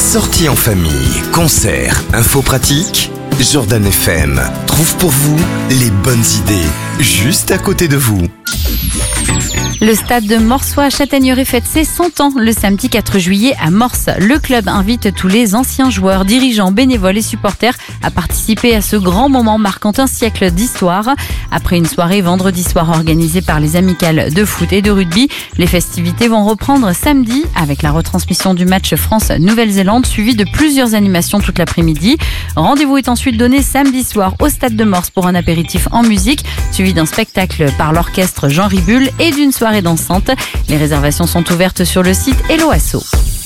Sorties en famille, concerts, infos pratiques. Jordan FM trouve pour vous les bonnes idées, juste à côté de vous. Le stade de Morsois à Châtaigneraie fête ses 100 ans le samedi 4 juillet à Morse. Le club invite tous les anciens joueurs, dirigeants, bénévoles et supporters à participer à ce grand moment marquant un siècle d'histoire. Après une soirée vendredi soir organisée par les amicales de foot et de rugby, les festivités vont reprendre samedi avec la retransmission du match France-Nouvelle-Zélande suivi de plusieurs animations toute l'après-midi. Rendez-vous est ensuite donné samedi soir au stade de Morse pour un apéritif en musique suivi d'un spectacle par l'orchestre Jean Ribul et d'une soirée dansante. Les réservations sont ouvertes sur le site Hello Asso.